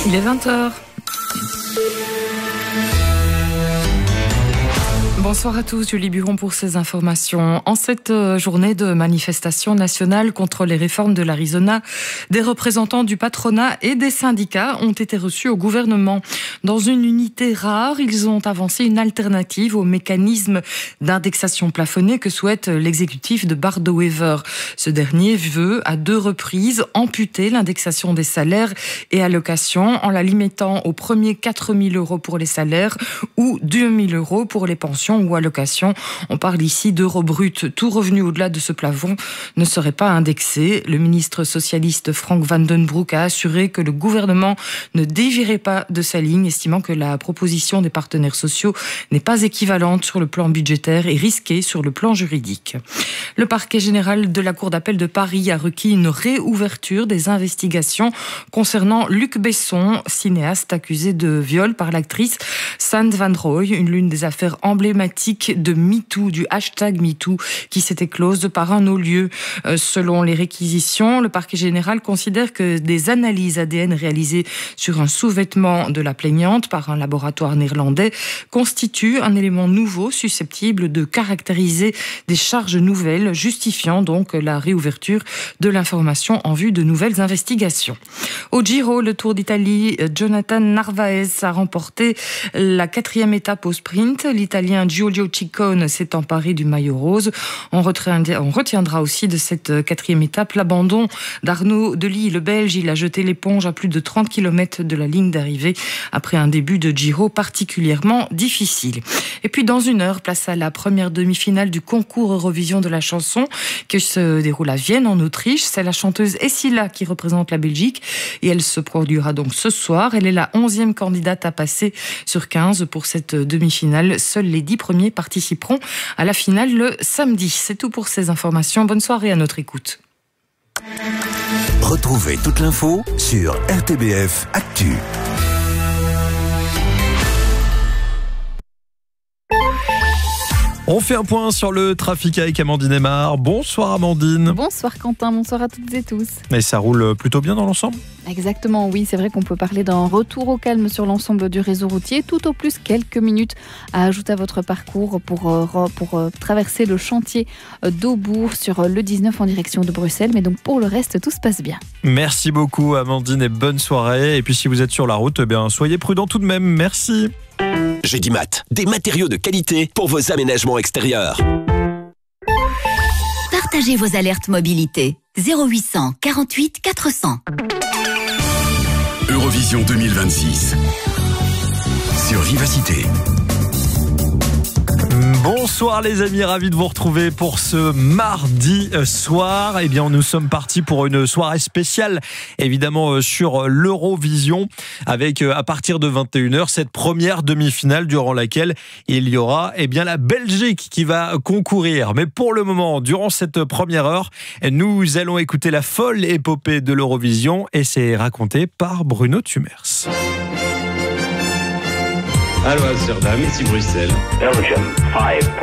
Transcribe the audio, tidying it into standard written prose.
Il est 20h. Bonsoir à tous, Julie Buron pour ces informations. En cette journée de manifestation nationale contre les réformes de l'Arizona, des représentants du patronat et des syndicats ont été reçus au gouvernement. Dans une unité rare, ils ont avancé une alternative au mécanisme d'indexation plafonnée que souhaite l'exécutif de Bardo-Weaver. Ce dernier veut, à 2 reprises, amputer l'indexation des salaires et allocations en la limitant aux premiers 4 000 € pour les salaires ou 2 000 € pour les pensions ou allocations. On parle ici d'euros bruts. Tout revenu au-delà de ce plafond ne serait pas indexé. Le ministre socialiste Frank Vandenbroek a assuré que le gouvernement ne dévierait pas de sa ligne, estimant que la proposition des partenaires sociaux n'est pas équivalente sur le plan budgétaire et risquée sur le plan juridique. Le parquet général de la Cour d'appel de Paris a requis une réouverture des investigations concernant Luc Besson, cinéaste accusé de viol par l'actrice Sand Van Rooij, l'une des affaires emblématiques de MeToo, du hashtag MeToo, qui s'était close par un non-lieu. Selon les réquisitions, le parquet général considère que des analyses ADN réalisées sur un sous-vêtement de la plaignante par un laboratoire néerlandais constituent un élément nouveau susceptible de caractériser des charges nouvelles, justifiant donc la réouverture de l'information en vue de nouvelles investigations. Au Giro, le Tour d'Italie, Jonathan Narvaez a remporté la 4e étape au sprint. L'Italien Giulio Ciccone s'est emparé du maillot rose. On retiendra aussi de cette 4e étape l'abandon d'Arnaud Delis, le Belge. Il a jeté l'éponge à plus de 30 km de la ligne d'arrivée après un début de Giro particulièrement difficile. Et puis dans 1 heure, place à la première demi-finale du concours Eurovision de la chanson qui se déroule à Vienne en Autriche. C'est la chanteuse Essila qui représente la Belgique et elle se produira donc ce soir. Elle est la 11e candidate à passer sur 15 pour cette demi-finale. Seuls les 10 premiers participeront à la finale le samedi. C'est tout pour ces informations. Bonne soirée à notre écoute. Retrouvez toute l'info sur RTBF Actu. On fait un point sur le trafic avec Amandine Aymar. Bonsoir Amandine. Bonsoir Quentin, bonsoir à toutes et tous. Et ça roule plutôt bien dans l'ensemble ? Exactement, oui, c'est vrai qu'on peut parler d'un retour au calme sur l'ensemble du réseau routier. Tout au plus quelques minutes à ajouter à votre parcours pour traverser le chantier d'Aubourg sur le 19 en direction de Bruxelles. Mais donc pour le reste, tout se passe bien. Merci beaucoup Amandine et bonne soirée. Et puis si vous êtes sur la route, soyez prudents tout de même. Merci. Gédimat, des matériaux de qualité pour vos aménagements extérieurs. Partagez vos alertes mobilité. 0800 48 400. Eurovision 2026 sur Vivacité. Bonsoir les amis, ravi de vous retrouver pour ce mardi soir. Eh bien, nous sommes partis pour une soirée spéciale, évidemment sur l'Eurovision, avec à partir de 21h cette première demi-finale durant laquelle il y aura la Belgique qui va concourir. Mais pour le moment, durant cette première heure, nous allons écouter la folle épopée de l'Eurovision et c'est raconté par Bruno Thumers. Allô Amsterdam, ici Bruxelles. Belgium 5